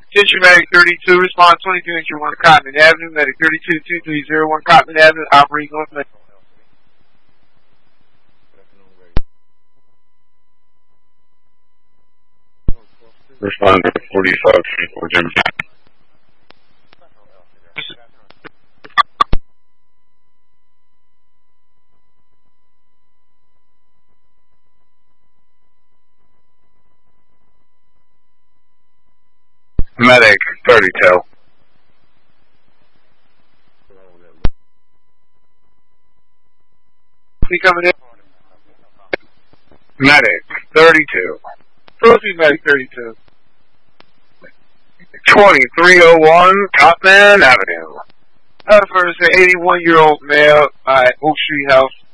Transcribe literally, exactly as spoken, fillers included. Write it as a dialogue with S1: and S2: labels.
S1: Attention Medic thirty-two, respond twenty-two inch one Cotton Avenue, Medic thirty-two two three zero one Cotton Avenue, operating North Medic.
S2: Respond to forty-five twenty-four, Jim. Medic thirty-two.
S1: We coming in?
S2: Medic thirty-two.
S1: Proceed Medic thirty-two.
S2: twenty-three oh one Cotman Avenue.
S1: Uh, first, an eighty-one year old male at Oak Street House.